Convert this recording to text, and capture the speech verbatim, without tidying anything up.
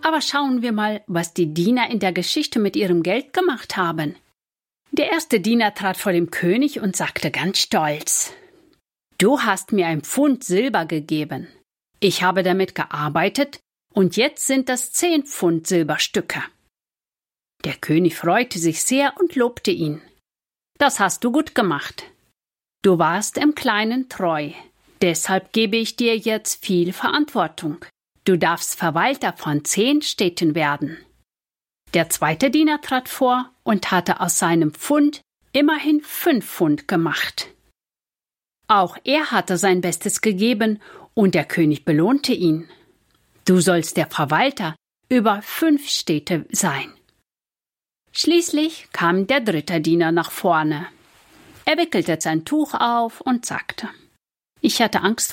Aber schauen wir mal, was die Diener in der Geschichte mit ihrem Geld gemacht haben. Der erste Diener trat vor dem König und sagte ganz stolz: »Du hast mir ein Pfund Silber gegeben. Ich habe damit gearbeitet, und jetzt sind das zehn Pfund Silberstücke.« Der König freute sich sehr und lobte ihn. »Das hast du gut gemacht. Du warst im Kleinen treu. Deshalb gebe ich dir jetzt viel Verantwortung. Du darfst Verwalter von zehn Städten werden.« Der zweite Diener trat vor und hatte aus seinem Pfund immerhin fünf Pfund gemacht. Auch er hatte sein Bestes gegeben, und der König belohnte ihn. »Du sollst der Verwalter über fünf Städte sein.« Schließlich kam der dritte Diener nach vorne. Er wickelte sein Tuch auf und sagte: »Ich hatte Angst